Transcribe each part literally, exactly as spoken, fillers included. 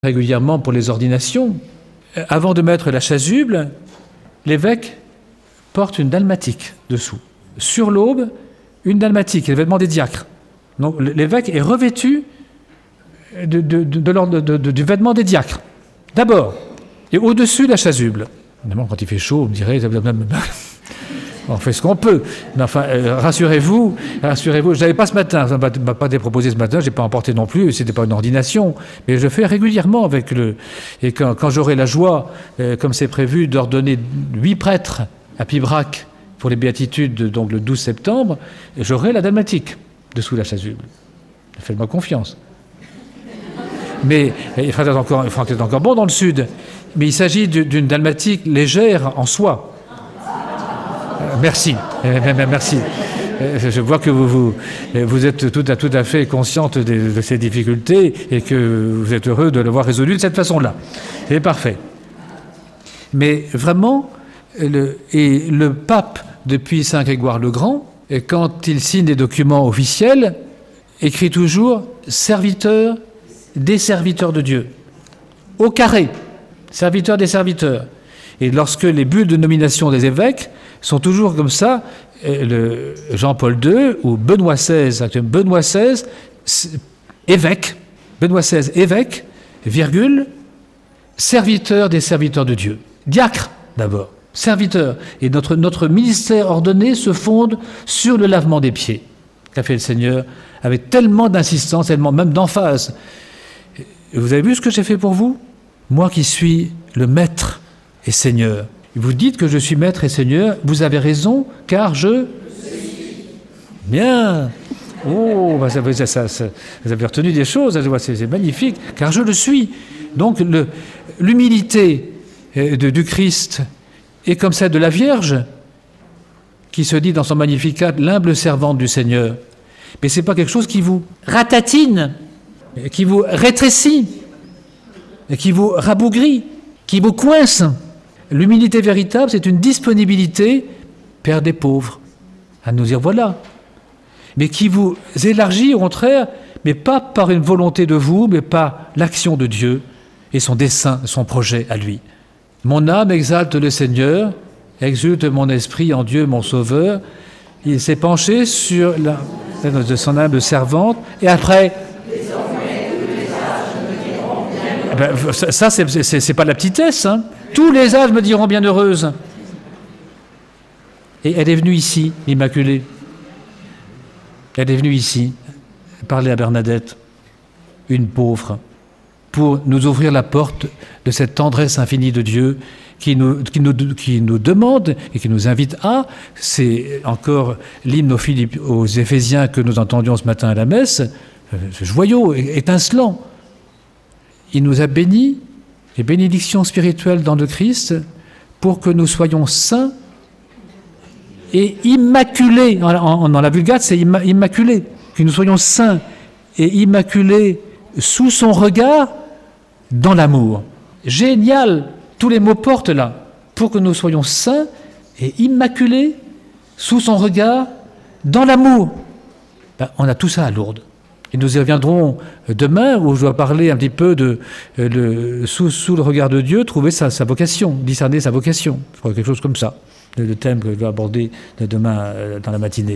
régulièrement pour les ordinations, avant de mettre la chasuble, l'évêque porte une dalmatique dessous. Sur l'aube, une dalmatique, le vêtement des diacres. Donc l'évêque est revêtu de, de, de, de, de, de, du vêtement des diacres, d'abord, et au-dessus la chasuble. Évidemment, quand il fait chaud, on me dirait... On fait ce qu'on peut. Mais enfin, euh, rassurez-vous, rassurez-vous, je n'avais pas ce matin, ça ne m'a pas été proposé ce matin, je n'ai pas emporté non plus, ce n'était pas une ordination, mais je fais régulièrement avec le... Et quand, quand j'aurai la joie, euh, comme c'est prévu, d'ordonner huit prêtres à Pibrac pour les béatitudes, donc le douze septembre, j'aurai la dalmatique dessous la chasuble. Faites-moi confiance. Mais il faudra encore, il faudra être encore bon dans le sud. Mais il s'agit d'une dalmatique légère en soie. Merci, merci. Je vois que vous, vous, vous êtes tout à, tout à fait consciente de, de ces difficultés et que vous êtes heureux de l'avoir résolu de cette façon-là. C'est parfait. Mais vraiment, le, et le pape, depuis Saint Grégoire le Grand, quand il signe des documents officiels, écrit toujours « serviteur des serviteurs de Dieu ». Au carré, serviteur des serviteurs. Et lorsque les bulles de nomination des évêques sont toujours comme ça, le Jean-Paul deux ou Benoît seize, Benoît seize, évêque, Benoît seize, évêque, virgule, serviteur des serviteurs de Dieu. Diacre, d'abord, serviteur. Et notre, notre ministère ordonné se fonde sur le lavement des pieds, qu'a fait le Seigneur, avec tellement d'insistance, tellement même d'emphase. Vous avez vu ce que j'ai fait pour vous ? Moi qui suis le maître et Seigneur. Vous dites que je suis maître et Seigneur, vous avez raison, car je... Bien. Oh, bah ça, ça, ça, vous avez retenu des choses, c'est, c'est magnifique, car je le suis. Donc le, l'humilité de, du Christ est comme celle de la Vierge, qui se dit dans son Magnificat, l'humble servante du Seigneur. Mais ce n'est pas quelque chose qui vous ratatine, qui vous rétrécit, qui vous rabougrit, qui vous coince. L'humilité véritable, c'est une disponibilité, Père des pauvres, à nous dire voilà, mais qui vous élargit au contraire, mais pas par une volonté de vous, mais par l'action de Dieu et son dessein, son projet à lui. Mon âme exalte le Seigneur, exulte mon esprit en Dieu mon Sauveur. Il s'est penché sur la, de son humble servante, et après... Eh ben, ça, c'est, c'est, c'est pas la petitesse, hein. Tous les âges me diront bienheureuse. Et elle est venue ici, l'Immaculée. Elle est venue ici, parler à Bernadette, une pauvre, pour nous ouvrir la porte de cette tendresse infinie de Dieu qui nous, qui nous, qui nous demande et qui nous invite à, c'est encore l'hymne aux, Philippe, aux Éphésiens que nous entendions ce matin à la messe, ce joyau, étincelant. Il nous a bénis, les bénédictions spirituelles dans le Christ, pour que nous soyons saints et immaculés. Dans la Vulgate, c'est immaculé. Que nous soyons saints et immaculés sous son regard dans l'amour. Génial, tous les mots portent là. Pour que nous soyons saints et immaculés sous son regard dans l'amour. Ben, on a tout ça à Lourdes. Et nous y reviendrons demain, où je dois parler un petit peu de euh, le, sous, sous le regard de Dieu, trouver sa, sa vocation, discerner sa vocation. Je crois quelque chose comme ça, le, le thème que je dois aborder demain euh, dans la matinée.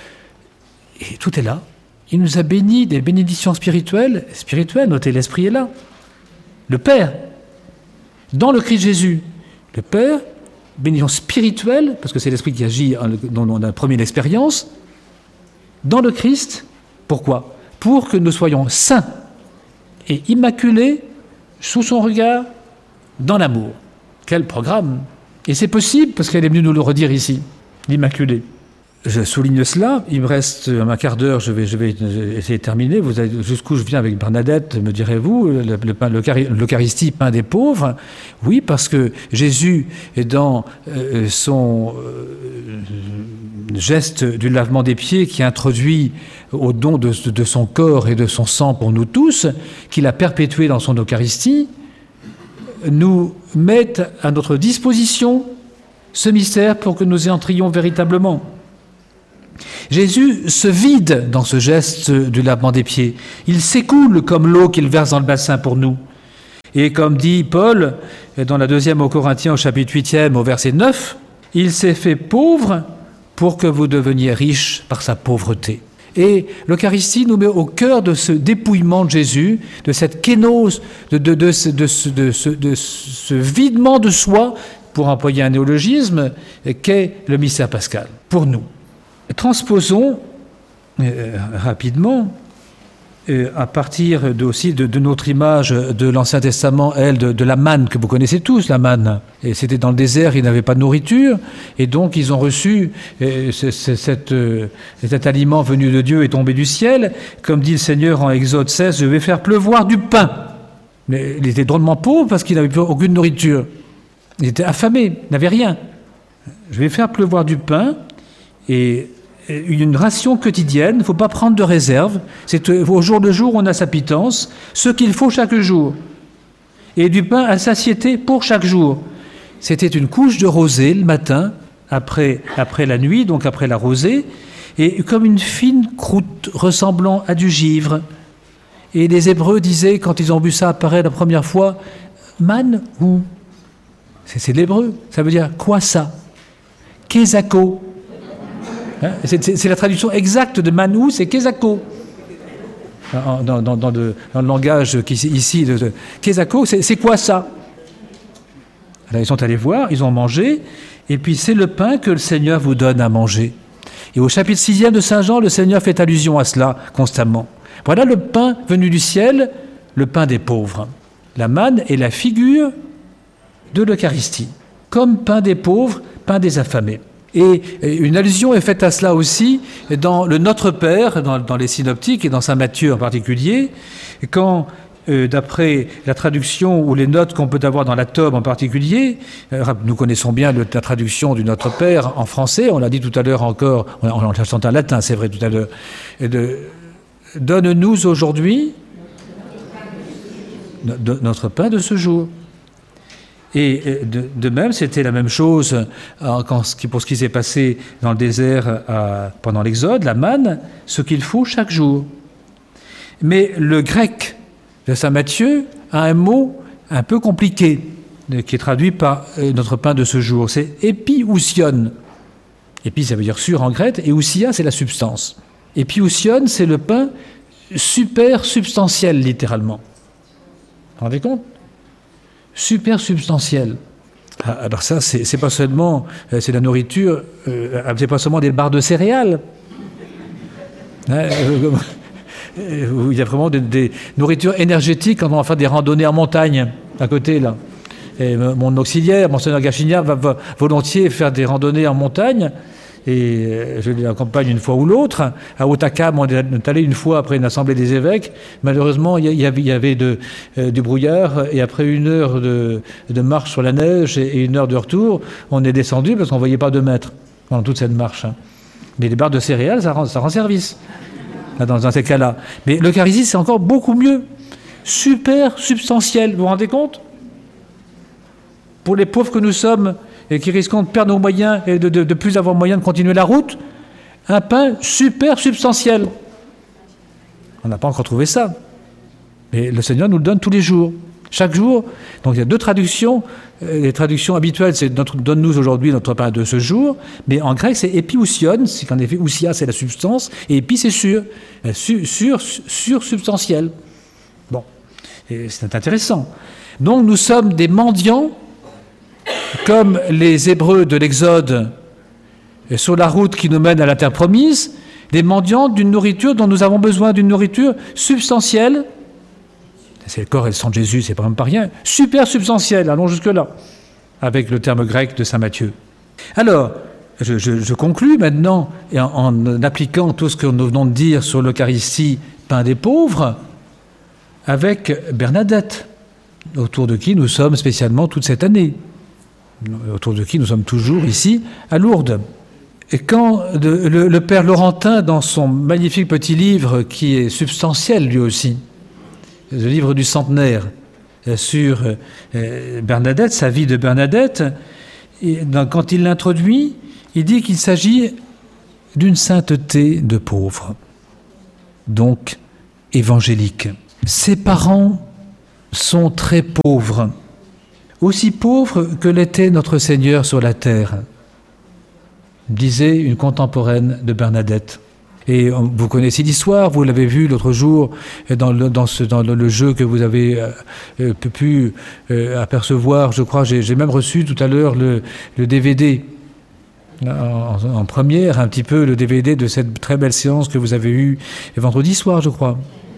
Et tout est là. Il nous a bénis des bénédictions spirituelles, spirituelles, notez, l'Esprit est là. Le Père, dans le Christ Jésus, le Père, bénédiction spirituelle, parce que c'est l'Esprit qui agit, dont on a promis l'expérience, dans le Christ. Pourquoi ? Pour que nous soyons saints et immaculés sous son regard dans l'amour. Quel programme ! Et c'est possible, parce qu'elle est venue nous le redire ici, l'Immaculée. Je souligne cela, il me reste un quart d'heure, je vais, je vais essayer de terminer. Vous avez, jusqu'où je viens avec Bernadette, me direz-vous, le, le, l'Eucharistie, pain des pauvres. Oui, parce que Jésus, dans euh, son euh, geste du lavement des pieds qui introduit au don de, de son corps et de son sang pour nous tous, qu'il a perpétué dans son Eucharistie, nous met à notre disposition ce mystère pour que nous y entrions véritablement. Jésus se vide dans ce geste du lavement des pieds. Il s'écoule comme l'eau qu'il verse dans le bassin pour nous. Et comme dit Paul, dans la deuxième aux Corinthiens, au chapitre huitième, au verset neuf, « Il s'est fait pauvre pour que vous deveniez riches par sa pauvreté. » Et l'Eucharistie nous met au cœur de ce dépouillement de Jésus, de cette kénose, de, de, de, de, de, de, de, de ce videment de soi, pour employer un néologisme, qu'est le mystère pascal, pour nous. Transposons euh, rapidement, euh, à partir de, aussi de, de notre image de l'Ancien Testament, elle, de, de la manne, que vous connaissez tous, la manne. Et c'était dans le désert, ils n'avaient pas de nourriture, et donc ils ont reçu euh, ce, ce, cette, euh, cet aliment venu de Dieu et tombé du ciel. Comme dit le Seigneur en Exode seize, « Je vais faire pleuvoir du pain ». Mais il était drôlement pauvre parce qu'il n'avait aucune nourriture. Il était affamé, il n'avait rien. Je vais faire pleuvoir du pain et une ration quotidienne, il ne faut pas prendre de réserve. C'est au jour le jour, on a sa pitance, ce qu'il faut chaque jour. Et du pain à satiété pour chaque jour. C'était une couche de rosée le matin, après, après la nuit, donc après la rosée, et comme une fine croûte ressemblant à du givre. Et les Hébreux disaient, quand ils ont vu ça apparaître la première fois, « Man ou ?» C'est, c'est l'hébreu, ça veut dire quoi ça? Kezako. Hein, c'est, c'est, c'est la traduction exacte de manou, c'est Kezako. Dans, dans, dans, le, dans le langage qui, ici, de, de, Kezako, c'est, c'est quoi ça? Alors ils sont allés voir, ils ont mangé, et puis c'est le pain que le Seigneur vous donne à manger. Et au chapitre sixième de Saint Jean, le Seigneur fait allusion à cela constamment. Voilà le pain venu du ciel, le pain des pauvres. La manne est la figure de l'Eucharistie, comme pain des pauvres, pain des affamés. Et une allusion est faite à cela aussi dans le Notre Père, dans, dans les synoptiques et dans Saint Matthieu en particulier, quand, euh, d'après la traduction ou les notes qu'on peut avoir dans la Tome en particulier, euh, nous connaissons bien le, la traduction du Notre Père en français, on l'a dit tout à l'heure encore, on, on l'a chanté en latin, c'est vrai tout à l'heure, et de, donne-nous aujourd'hui notre pain de ce jour. Et de, de même, c'était la même chose quand, pour ce qui s'est passé dans le désert à, pendant l'Exode, la manne, ce qu'il faut chaque jour. Mais le grec de saint Matthieu a un mot un peu compliqué, qui est traduit par notre pain de ce jour. C'est épiousion. Épi, ça veut dire sur en grec, et ousia, c'est la substance. Épiousion, c'est le pain super substantiel, littéralement. Vous vous rendez compte ? Super substantiel. Alors ça, c'est, c'est pas seulement, c'est la nourriture, euh, c'est pas seulement des barres de céréales. Hein, euh, il y a vraiment des, des nourritures énergétiques quand on va faire des randonnées en montagne, à côté, là. Et mon auxiliaire, Monseigneur Gachignard, va, va volontiers faire des randonnées en montagne, et je l'accompagne une fois ou l'autre. À Otakam, on est allé une fois après une assemblée des évêques. Malheureusement, il y avait, il y avait de, euh, du brouillard, et après une heure de, de marche sur la neige et une heure de retour, on est descendu parce qu'on ne voyait pas deux mètres pendant toute cette marche. Hein. Mais les barres de céréales, ça rend, ça rend service là, dans, dans ces cas-là. Mais l'Eucharistie, c'est encore beaucoup mieux. Super substantiel, vous vous rendez compte? Pour les pauvres que nous sommes, et qui risquons de perdre nos moyens et de, de, de plus avoir moyen de continuer la route, un pain super substantiel. On n'a pas encore trouvé ça. Mais le Seigneur nous le donne tous les jours, chaque jour. Donc il y a deux traductions. Les traductions habituelles, c'est notre, donne-nous aujourd'hui notre pain de ce jour. Mais en grec, c'est épiousion, c'est qu'en effet, ousia, c'est la substance, et épi, c'est sur, sur, sur, sur substantiel. Bon, et c'est intéressant. Donc nous sommes des mendiants, comme les Hébreux de l'Exode, sur la route qui nous mène à la terre promise, des mendiants d'une nourriture dont nous avons besoin, d'une nourriture substantielle. C'est le corps et le sang de Jésus, c'est pas même pas rien. Super substantielle, allons jusque-là, avec le terme grec de saint Matthieu. Alors, je, je, je conclus maintenant, en, en appliquant tout ce que nous venons de dire sur l'Eucharistie, pain des pauvres, avec Bernadette, autour de qui nous sommes spécialement toute cette année, autour de qui nous sommes toujours ici à Lourdes. Et quand de, le, le père Laurentin, dans son magnifique petit livre qui est substantiel lui aussi, le livre du centenaire sur Bernadette, sa vie de Bernadette, et quand il l'introduit, il dit qu'il s'agit d'une sainteté de pauvre, donc évangélique. Ses parents sont très pauvres, aussi pauvres que l'était notre Seigneur sur la terre, disait une contemporaine de Bernadette. Et vous connaissez l'histoire, vous l'avez vu l'autre jour dans le, dans ce, dans le jeu que vous avez euh, pu euh, apercevoir. Je crois, j'ai, j'ai même reçu tout à l'heure le, le D V D, en, en première, un petit peu le D V D de cette très belle séance que vous avez eue vendredi soir, je crois.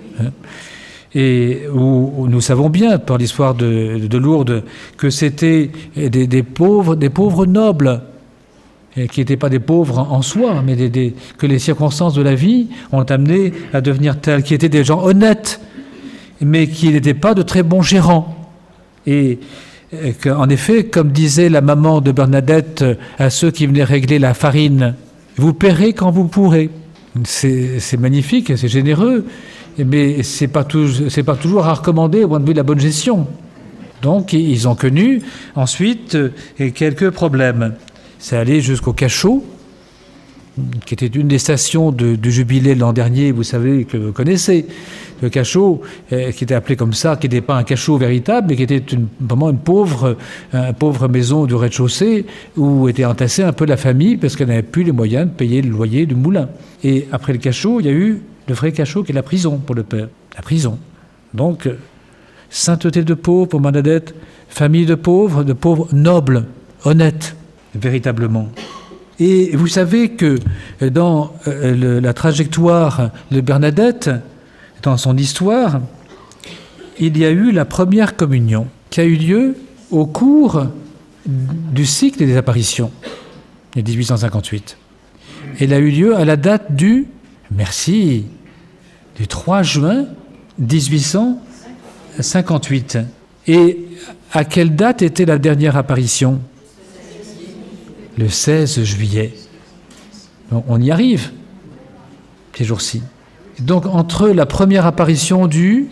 Et où, où nous savons bien, par l'histoire de, de Lourdes, que c'était des, des, pauvres, des pauvres nobles, qui n'étaient pas des pauvres en soi, mais des, des, que les circonstances de la vie ont amené à devenir tels, qui étaient des gens honnêtes, mais qui n'étaient pas de très bons gérants. Et, et qu'en effet, comme disait la maman de Bernadette à ceux qui venaient régler la farine, vous paierez quand vous pourrez. C'est, c'est magnifique, c'est généreux, mais ce n'est pas, pas toujours à recommander au point de vue de la bonne gestion. Donc, ils ont connu ensuite quelques problèmes. C'est allé jusqu'au Cachot, qui était une des stations de, du jubilé l'an dernier, vous savez, que vous connaissez. Le Cachot, euh, qui était appelé comme ça, qui n'était pas un cachot véritable, mais qui était une, vraiment une pauvre, une pauvre maison du rez-de-chaussée où était entassée un peu la famille parce qu'elle n'avait plus les moyens de payer le loyer du moulin. Et après le Cachot, il y a eu le vrai Cachot qui est la prison pour le père. La prison. Donc, sainteté de pauvres pour Bernadette, famille de pauvres, de pauvres nobles, honnêtes. Véritablement. Et vous savez que dans le, la trajectoire de Bernadette, dans son histoire, il y a eu la première communion qui a eu lieu au cours du cycle des apparitions, en dix-huit cent cinquante-huit. Elle a eu lieu à la date du, merci, du trois juin dix-huit cent cinquante-huit. Et à quelle date était la dernière apparition ? Le seize juillet. Donc on y arrive, ces jours-ci. Donc entre la première apparition du...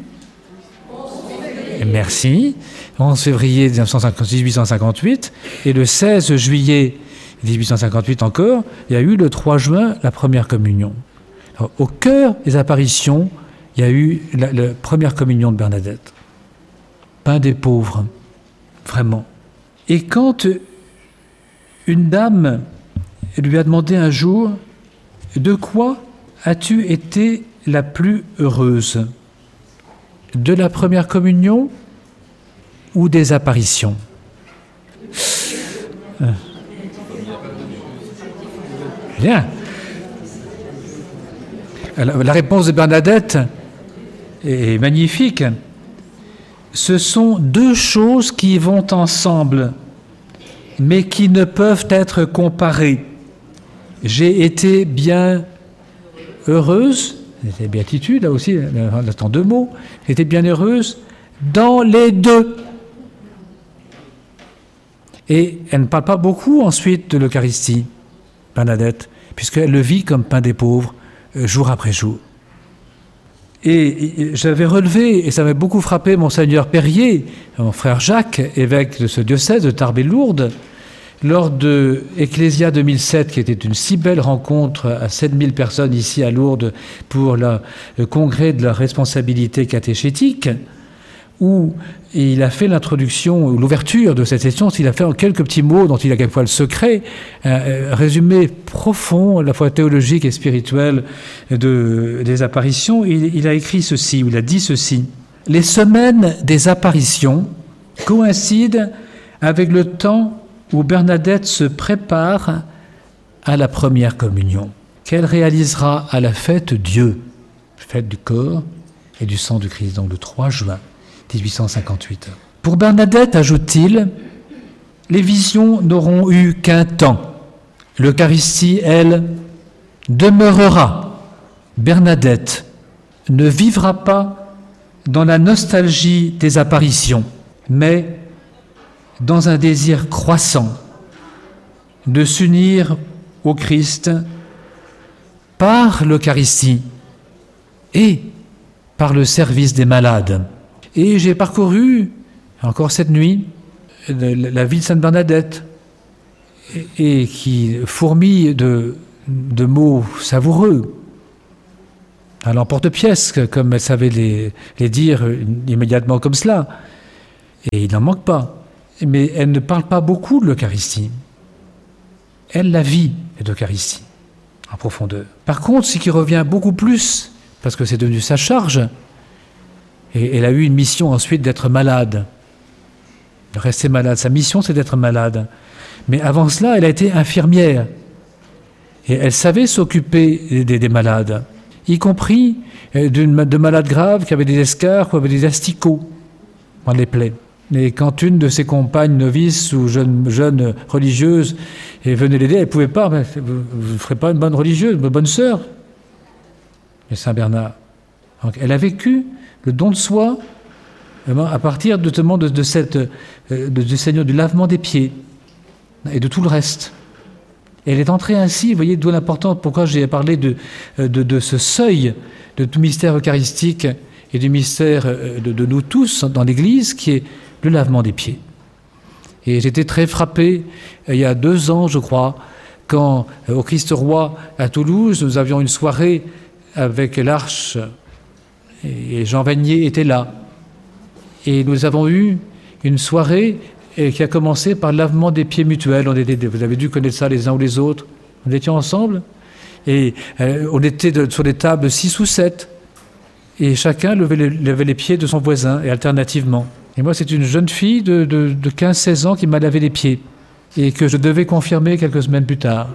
Merci, onze février dix-huit cent cinquante-huit, et le seize juillet dix-huit cent cinquante-huit encore, il y a eu le trois juin la première communion. Alors, au cœur des apparitions, il y a eu la, la première communion de Bernadette. Pain des pauvres, vraiment. Et quand... une dame lui a demandé un jour « De quoi as-tu été la plus heureuse ? De la première communion ou des apparitions ?» Bien. La réponse de Bernadette est magnifique. Ce sont deux choses qui vont ensemble, mais qui ne peuvent être comparés. J'ai été bien heureuse, c'était béatitude, là aussi, on attend deux mots, j'étais bien heureuse dans les deux. Et elle ne parle pas beaucoup ensuite de l'Eucharistie, Bernadette, puisqu'elle le vit comme pain des pauvres, jour après jour. Et j'avais relevé, et ça m'avait beaucoup frappé, Monseigneur Perrier, mon frère Jacques, évêque de ce diocèse de Tarbes-et-Lourdes, lors de Ecclésia deux mille sept, qui était une si belle rencontre à sept mille personnes ici à Lourdes pour la, le congrès de la responsabilité catéchétique, où il a fait l'introduction, ou l'ouverture de cette session, il a fait en quelques petits mots dont il a quelquefois le secret, un résumé profond, à la fois théologique et spirituel, de, des apparitions. Il, il a écrit ceci, ou il a dit ceci. « Les semaines des apparitions coïncident avec le temps où Bernadette se prépare à la première communion, qu'elle réalisera à la fête Dieu, fête du corps et du sang du Christ, donc le trois juin dix-huit cent cinquante-huit. Pour Bernadette, ajoute-t-il, les visions n'auront eu qu'un temps. L'Eucharistie, elle, demeurera. Bernadette ne vivra pas dans la nostalgie des apparitions, mais dans un désir croissant de s'unir au Christ par l'Eucharistie et par le service des malades. Et j'ai parcouru, encore cette nuit, la ville de Sainte-Bernadette, et, et qui fourmille de, de mots savoureux. à l'emporte-pièce, comme elle savait les, les dire immédiatement comme cela. Et il n'en manque pas. Mais elle ne parle pas beaucoup de l'Eucharistie. Elle la vit, l'Eucharistie, en profondeur. Par contre, ce qui revient beaucoup plus, parce que c'est devenu sa charge, et elle a eu une mission ensuite d'être malade. De rester malade. Sa mission, c'est d'être malade. Mais avant cela, elle a été infirmière. Et elle savait s'occuper des, des malades, y compris de malades graves qui avaient des escarres ou avaient des asticots dans les plaies. Et quand une de ses compagnes novices ou jeunes jeune religieuses venait l'aider, elle ne pouvait pas. Mais vous ne ferez pas une bonne religieuse, une bonne sœur. Mais Saint Bernard. Donc, elle a vécu le don de soi à partir de, de, de cette, de, du Seigneur, du lavement des pieds et de tout le reste. Et elle est entrée ainsi, vous voyez d'où l'importance, pourquoi j'ai parlé de, de, de ce seuil de tout mystère eucharistique et du mystère de, de nous tous dans l'Église, qui est le lavement des pieds. Et j'étais très frappé, il y a deux ans, je crois, quand au Christ-Roi à Toulouse, nous avions une soirée avec l'Arche, et Jean Vanier était là. Et nous avons eu une soirée qui a commencé par le lavement des pieds mutuels. On était, vous avez dû connaître ça les uns ou les autres. Nous étions ensemble, et euh, on était de, sur des tables six ou sept, et chacun levait les, levait les pieds de son voisin, et alternativement. Et moi, c'est une jeune fille de, de, de quinze seize ans qui m'a lavé les pieds, et que je devais confirmer quelques semaines plus tard.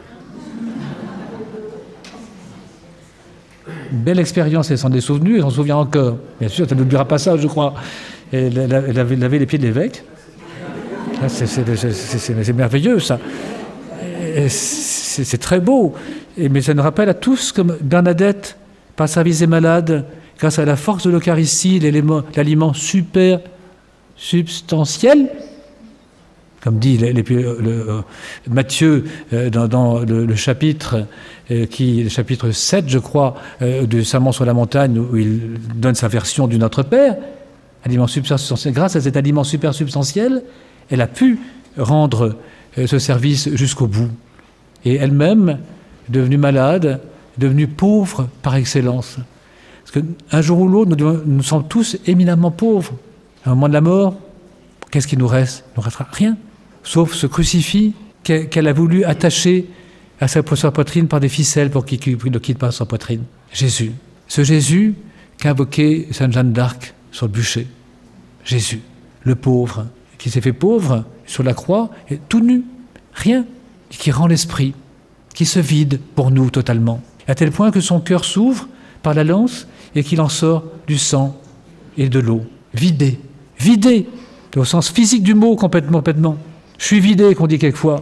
Une belle expérience, elle s'en est souvenue, elle s'en souvient encore. Bien sûr, elle n'oubliera pas ça, je crois. Elle, elle, elle avait lavé les pieds de l'évêque. C'est, c'est, c'est, c'est, c'est merveilleux, ça. C'est, c'est très beau. Et, mais ça nous rappelle à tous comme Bernadette, par sa vie des malades, grâce à la force de l'Eucharistie, l'élément, l'aliment super substantiel, comme dit le, le, le, Matthieu euh, dans, dans le, le chapitre euh, qui, le chapitre sept, je crois, euh, du Sermon sur la montagne, où il donne sa version du Notre Père, aliment super substantiel. Grâce à cet aliment super substantiel, elle a pu rendre euh, ce service jusqu'au bout. Et elle-même, devenue malade, devenue pauvre par excellence. Parce qu'un jour ou l'autre, nous, nous sommes tous éminemment pauvres. À un moment de la mort, qu'est-ce qui nous reste ? Il ne nous restera rien, sauf ce crucifix qu'elle a voulu attacher à sa poitrine par des ficelles pour qu'il ne quitte pas sa poitrine. Jésus. Ce Jésus qu'invoquait Sainte Jeanne d'Arc sur le bûcher. Jésus, le pauvre, qui s'est fait pauvre sur la croix, et tout nu, rien, et qui rend l'esprit, qui se vide pour nous totalement, à tel point que son cœur s'ouvre par la lance et qu'il en sort du sang et de l'eau, vidé, vidé, au sens physique du mot, complètement, complètement. Je suis vidé, qu'on dit quelquefois.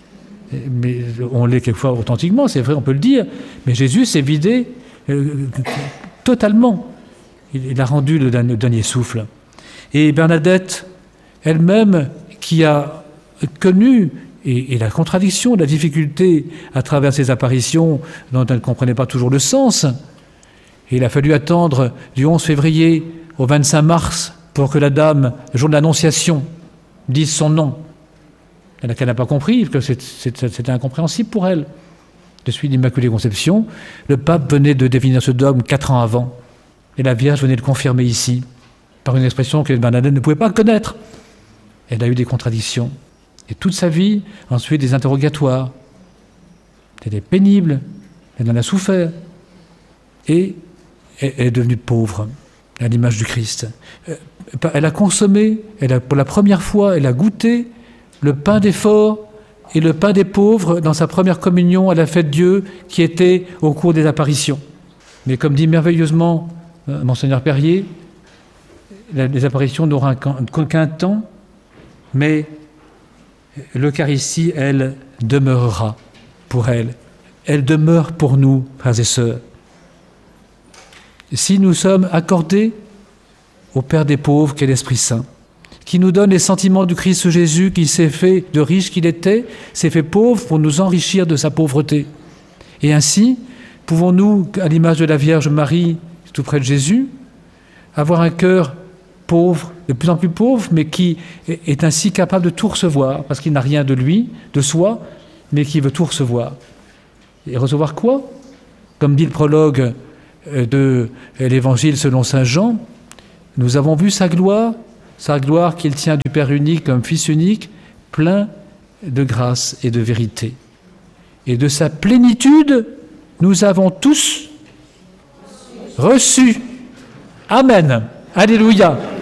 Mais on l'est quelquefois authentiquement, c'est vrai, on peut le dire, mais Jésus s'est vidé euh, totalement. Il, il a rendu le, le dernier souffle. Et Bernadette, elle-même, qui a connu et, et la contradiction, la difficulté à travers ces apparitions dont elle ne comprenait pas toujours le sens, et il a fallu attendre du onze février au vingt-cinq mars pour que la dame, le jour de l'Annonciation, dise son nom. Elle n'a pas compris, parce que c'était incompréhensible pour elle. De suite l'Immaculée Conception, le pape venait de définir ce dogme quatre ans avant, et la Vierge venait de le confirmer ici, par une expression que Bernadette ne pouvait pas connaître. Elle a eu des contradictions. Et toute sa vie, ensuite, des interrogatoires. C'était pénible, elle en a souffert. Et elle est devenue pauvre, à l'image du Christ. Elle a consommé, elle a, pour la première fois, elle a goûté le pain des forts et le pain des pauvres dans sa première communion à la fête Dieu qui était au cours des apparitions. Mais comme dit merveilleusement euh, Monseigneur Perrier, les apparitions n'auront qu'un temps, mais l'Eucharistie, elle, demeurera pour elle. Elle demeure pour nous, frères et sœurs. Si nous sommes accordés au Père des pauvres qu'est l'Esprit Saint, qui nous donne les sentiments du Christ Jésus, qui s'est fait de riche qu'il était, s'est fait pauvre pour nous enrichir de sa pauvreté. Et ainsi, pouvons-nous, à l'image de la Vierge Marie, tout près de Jésus, avoir un cœur pauvre, de plus en plus pauvre, mais qui est ainsi capable de tout recevoir, parce qu'il n'a rien de lui, de soi, mais qui veut tout recevoir. Et recevoir quoi ? Comme dit le prologue de l'Évangile selon saint Jean, nous avons vu sa gloire, sa gloire qu'il tient du Père unique comme Fils unique, plein de grâce et de vérité. Et de sa plénitude, nous avons tous reçu. Amen. Alléluia.